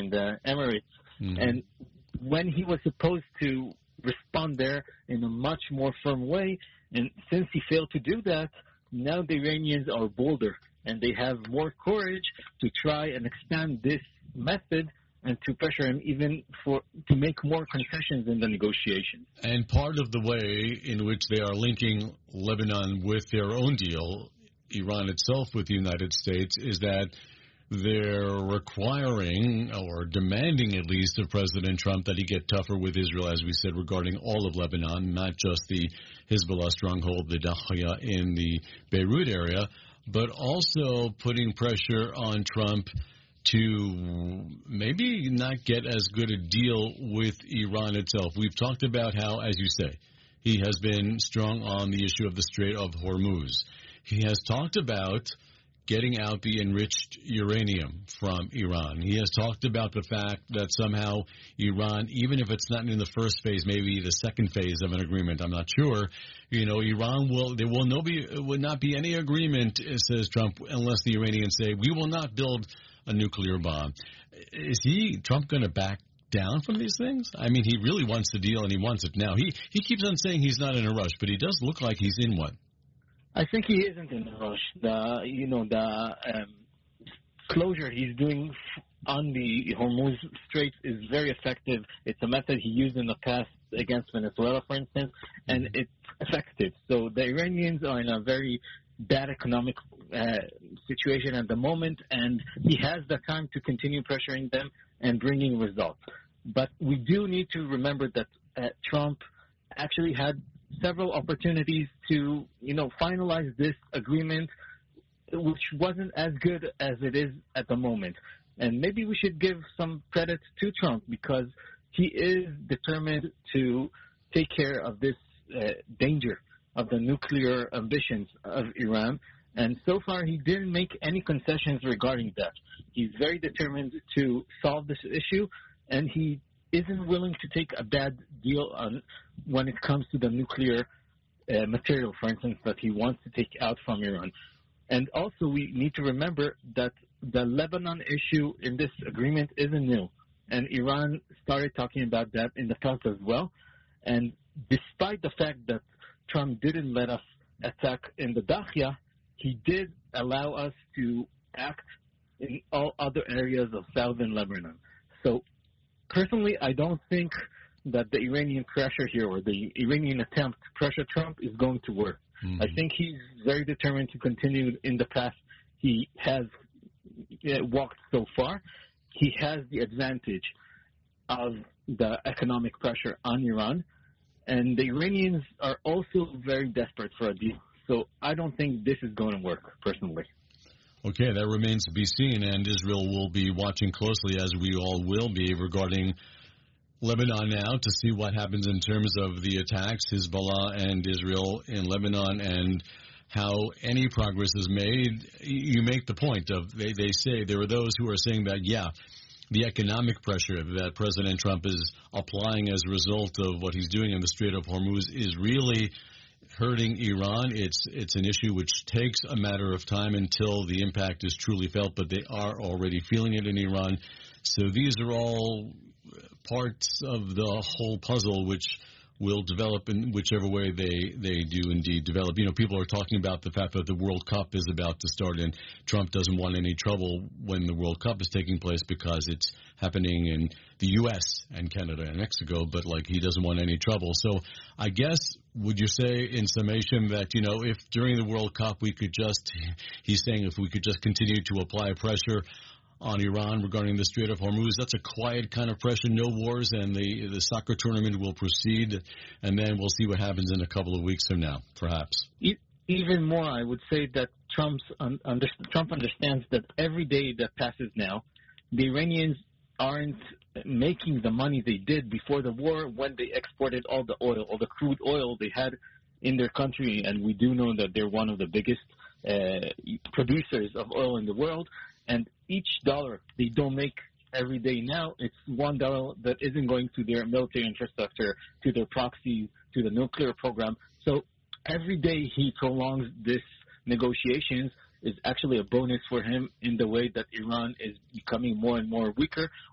and the Emirates. Mm-hmm. And when he was supposed to respond there in a much more firm way, and since he failed to do that, now the Iranians are bolder, and they have more courage to try and expand this method and to pressure him even to make more concessions in the negotiations. And part of the way in which they are linking Lebanon with their own deal, Iran itself with the United States, is that they're requiring or demanding at least of President Trump that he get tougher with Israel, as we said, regarding all of Lebanon, not just the Hezbollah stronghold, the Dahya in the Beirut area, but also putting pressure on Trump to maybe not get as good a deal with Iran itself. We've talked about how, as you say, he has been strong on the issue of the Strait of Hormuz. He has talked about getting out the enriched uranium from Iran. He has talked about the fact that somehow Iran, even if it's not in the first phase, maybe the second phase of an agreement, I'm not sure, Iran would not be any agreement, says Trump, unless the Iranians say, we will not build a nuclear bomb. Is Trump going to back down from these things? I mean, he really wants the deal, and he wants it now. He keeps on saying he's not in a rush, but he does look like he's in one. I think he isn't in a rush. The closure he's doing on the Hormuz Strait is very effective. It's a method he used in the past against Venezuela, for instance, and it's effective. So the Iranians are in a very bad economic situation at the moment, and he has the time to continue pressuring them and bringing results. But we do need to remember that Trump actually had several opportunities to, finalize this agreement, which wasn't as good as it is at the moment. And maybe we should give some credit to Trump because he is determined to take care of this danger of the nuclear ambitions of Iran. And so far, he didn't make any concessions regarding that. He's very determined to solve this issue, and he isn't willing to take a bad deal when it comes to the nuclear material, for instance, that he wants to take out from Iran. And also, we need to remember that the Lebanon issue in this agreement isn't new. And Iran started talking about that in the past as well. And despite the fact that Trump didn't let us attack in the Dahya, he did allow us to act in all other areas of southern Lebanon. So, personally, I don't think that the Iranian pressure here or the Iranian attempt to pressure Trump is going to work. Mm-hmm. I think he's very determined to continue in the path he has walked so far. He has the advantage of the economic pressure on Iran, and the Iranians are also very desperate for a deal. So I don't think this is going to work, personally. Okay, that remains to be seen, and Israel will be watching closely, as we all will be, regarding Lebanon now to see what happens in terms of the attacks, Hezbollah and Israel in Lebanon, and how any progress is made. You make the point of, they say, there are those who are saying that, the economic pressure that President Trump is applying as a result of what he's doing in the Strait of Hormuz is really hurting Iran. It's an issue which takes a matter of time until the impact is truly felt, but they are already feeling it in Iran. So these are all parts of the whole puzzle which will develop in whichever way they do indeed develop. People are talking about the fact that the World Cup is about to start, and Trump doesn't want any trouble when the World Cup is taking place because it's happening in the U.S. and Canada and Mexico, but he doesn't want any trouble. So I guess, would you say in summation that, if during the World Cup he's saying if we could just continue to apply pressure on Iran regarding the Strait of Hormuz, that's a quiet kind of pressure, no wars, and the soccer tournament will proceed, and then we'll see what happens in a couple of weeks from now, perhaps. Even more, I would say that Trump understands that every day that passes now, the Iranians aren't making the money they did before the war when they exported all the oil, all the crude oil they had in their country, and we do know that they're one of the biggest producers of oil in the world. And each dollar they don't make every day now, it's $1 that isn't going to their military infrastructure, to their proxies, to the nuclear program. So every day he prolongs this negotiations is actually a bonus for him in the way that Iran is becoming more and more weaker,